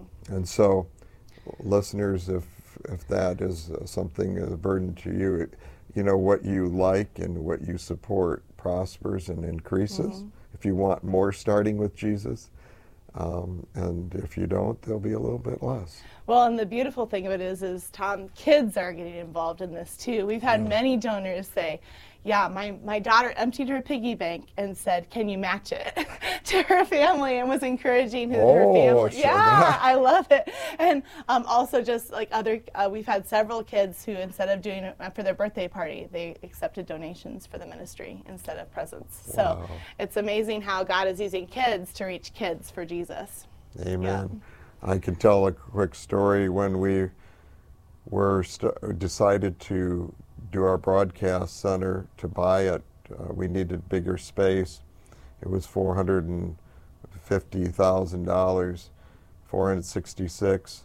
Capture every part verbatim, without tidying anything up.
And so, listeners, if if that is uh, something, a burden to you, it, you know, what you like and what you support prospers and increases. Mm-hmm. If you want more starting with Jesus, um, and if you don't, there'll be a little bit less. Well, and the beautiful thing of it is, is Tom, kids are getting involved in this too. We've had Yeah. many donors say, yeah, my, my daughter emptied her piggy bank and said, can you match it to her family, and was encouraging her, her Oh, family. so Yeah, that- I love it. And um, also just like other, uh, we've had several kids who, instead of doing it for their birthday party, they accepted donations for the ministry instead of presents. So Wow. it's amazing how God is using kids to reach kids for Jesus. Amen. I can tell a quick story. When we were st- decided to do our broadcast center, to buy it, uh, we needed bigger space. It was four hundred fifty thousand dollars, four hundred sixty-six,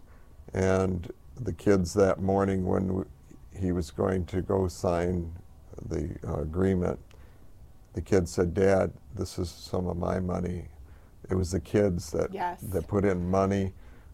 and the kids that morning when w- he was going to go sign the uh, agreement, the kids said, "Dad, this is some of my money." It was the kids that Yes. that put in money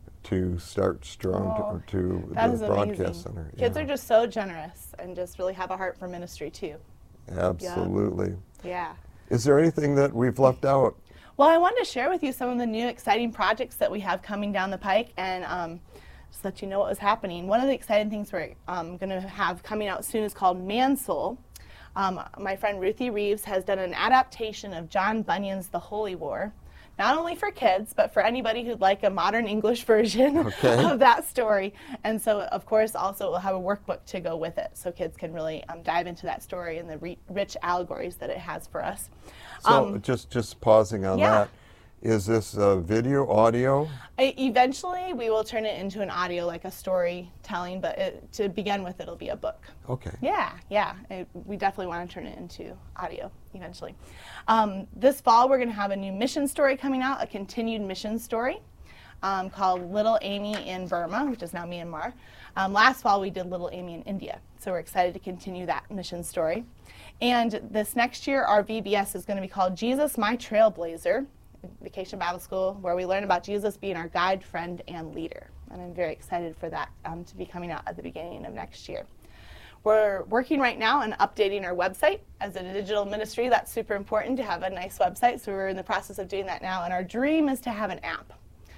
to start strong Oh, to, to That the is broadcast amazing. center. Kids Yeah. are just so generous and just really have a heart for ministry too. Absolutely. Yeah. Is there anything that we've left out? Well, I wanted to share with you some of the new exciting projects that we have coming down the pike, and um, just let you know what was happening. One of the exciting things we're um, going to have coming out soon is called Man Soul. Um, my friend Ruthie Reeves has done an adaptation of John Bunyan's The Holy War, not only for kids, but for anybody who'd like a modern English version Okay. of that story. And so, of course, also we'll have a workbook to go with it, so kids can really um, dive into that story and the re- rich allegories that it has for us. So Um, just just pausing on yeah. that. Is this uh, video, audio? I, eventually, we will turn it into an audio, like a storytelling, but it, to begin with, it'll be a book. Okay. Yeah, yeah. It, we definitely want to turn it into audio eventually. Um, this fall, we're going to have a new mission story coming out, a continued mission story um, called Little Amy in Burma, which is now Myanmar. Um, last fall, we did Little Amy in India, so we're excited to continue that mission story. And this next year, our V B S is going to be called Jesus, My Trailblazer, Vacation Bible School, where we learn about Jesus being our guide, friend, and leader. And I'm very excited for that um, to be coming out at the beginning of next year. We're working right now on updating our website. As a digital ministry, that's super important to have a nice website, so we're in the process of doing that now. And our dream is to have an app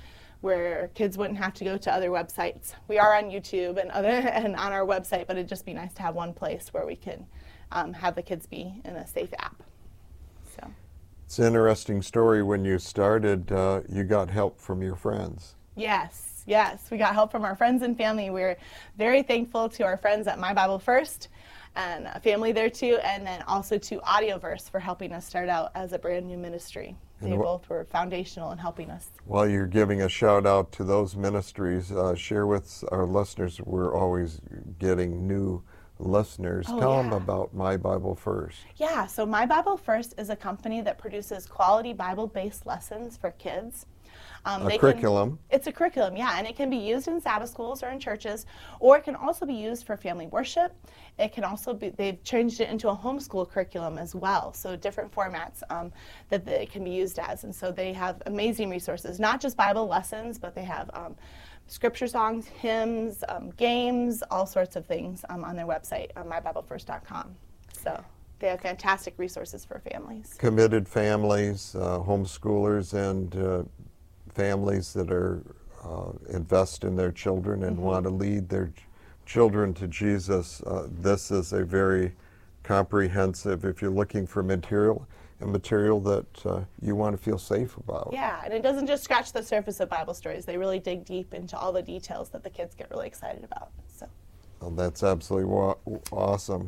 where kids wouldn't have to go to other websites. We are on YouTube and other and on our website, but it'd just be nice to have one place where we can um, have the kids be in a safe app. So. It's an interesting story. When you started, uh, you got help from your friends. Yes, yes. We got help from our friends and family. We're very thankful to our friends at My Bible First and a family there too, and then also to Audioverse for helping us start out as a brand new ministry. They And wh- both were foundational in helping us. While you're giving a shout out to those ministries, uh, share with our listeners, we're always getting new listeners. Oh, Tell them yeah. about My Bible First. Yeah, so My Bible First is a company that produces quality Bible-based lessons for kids. Um, A they curriculum. Can, it's a curriculum, yeah, and it can be used in Sabbath schools or in churches, or it can also be used for family worship. It can also be, they've changed it into a homeschool curriculum as well, so different formats um, that they can be used as. And so they have amazing resources, not just Bible lessons, but they have um, scripture songs, hymns, um, games, all sorts of things um, on their website, on my bible first dot com. So they have fantastic resources for families. Committed families, uh, homeschoolers, and uh, families that are uh, invest in their children and Mm-hmm. want to lead their ch- children to Jesus. Uh, this is a very comprehensive, if you're looking for material, and material that uh, you want to feel safe about. Yeah, and it doesn't just scratch the surface of Bible stories. They really dig deep into all the details that the kids get really excited about. So. Well, that's absolutely wa- awesome.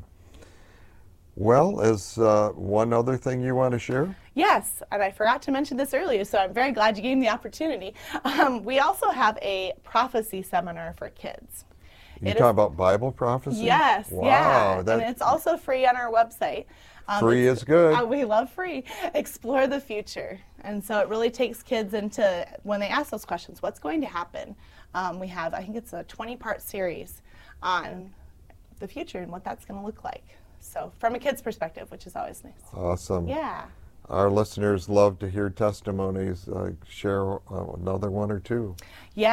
Well, is uh, one other thing you want to share? Yes, and I forgot to mention this earlier, so I'm very glad you gave me the opportunity. Um, we also have a prophecy seminar for kids. You It talk is- about Bible prophecy? Yes, Wow, yeah, that and it's also free on our website. Um, free it's- is good. Uh, we love free. Explore the future. And so it really takes kids into, when they ask those questions, what's going to happen? Um, we have, I think it's a twenty-part series on the future and what that's going to look like. So from a kid's perspective, which is always nice. Awesome. Yeah. Our listeners love to hear testimonies. Uh, share uh, another one or two. Yeah.